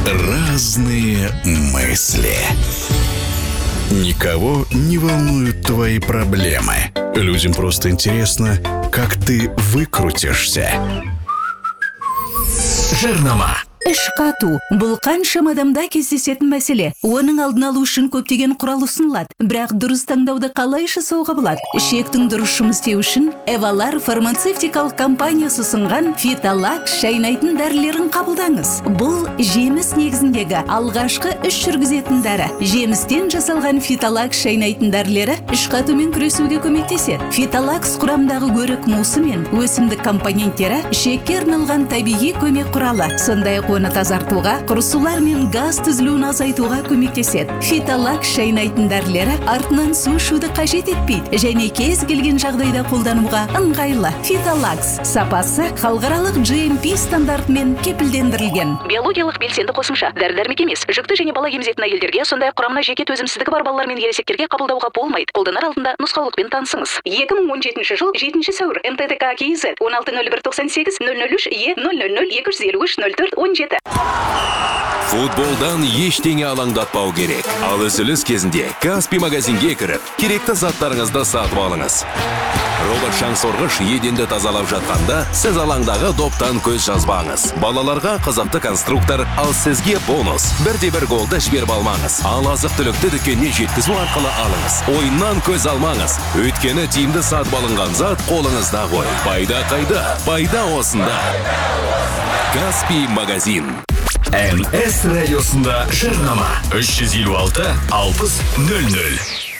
Разные мысли. Никого не волнуют твои проблемы. Людям просто интересно, как ты выкрутишься. Жарнама. Іш қату – бұл қаншама адамда кездесетін мәселе. Оның алдын алу үшін көптеген құрал ұсынылады. Бірақ дұрыс таңдауды қалай жасауға болады? Ішектің дұрыс жұмыс істеу үшін Эвалар фармацевтикалық компаниясы ұсынған Фиталакс шайнайтын дәрілерін қабылдаңыз. Бұл жеміс негізіндегі алғашқы іш жүргізетін дәрі. Жемістен жасалған Фиталакс шайнайтын дәрілері іш қатумен күресуге көмектеседі. Фиталакс құрамдағы өрік мусы мен өсімдік компоненттері ішекке арналған табиғи көмек құралы. Сондай-ақ оны тазартуға, құрысулар мен газ түзілуін азайтуға көмектеседі. Фиталакс шайнайтын дәрілері артынан су ішуді қажет етпейді және кез келген жағдайда қолдануға ыңғайлы. Фиталакс сапасы халықаралық GMP стандартымен кепілдендірілген. Биологиялық белсенді қосымша, дәрі-дәрмек емес, жүкті және бала емізетін әйелдерге, сондай-ақ құрамына жеке төзімсіздігі бар балалар мен ересектерге қабылдауға болмайды. Қолданар алдында нұсқаулықпен танысыңыз. 2017 жыл 7 сәуір МТТК КИЗ 160198 003 Е000 253 04 17. Футболдан ештеңе алаңдатпау керек. Ал үзіліс кезінде Каспий магазинге кіріп, керекті заттарыңызды сатып алыңыз. Робот шаңсорғыш еденді тазалап жатқанда, сіз алаңдағы доптан көз жазбаңыз. Балаларға қызықты конструктор, ал сізге бонус. Бірде-бір голды жіберіп алмаңыз. Ал азық-түлікті дүкеніне жеткізу арқылы алыңыз. Ойыннан көз алмаңыз. Өйткені тиімді сатып алынған зат қолыңызда ғой. Пайда қайда? Пайда осында. Каспий магазин. МС радиосында жарнама 356 60 00.